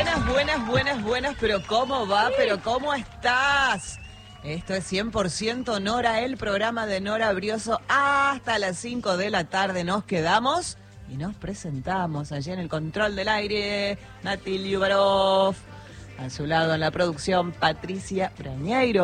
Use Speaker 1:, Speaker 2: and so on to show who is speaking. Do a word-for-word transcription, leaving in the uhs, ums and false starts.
Speaker 1: Buenas, buenas, buenas, buenas, pero ¿cómo va? ¿Pero cómo estás? Esto es cien por ciento Nora, el programa de Nora Brioso. Hasta las cinco de la tarde nos quedamos y nos presentamos allí en el control del aire, Nati Liubarov. A su lado en la producción, Patricia Brañeiro.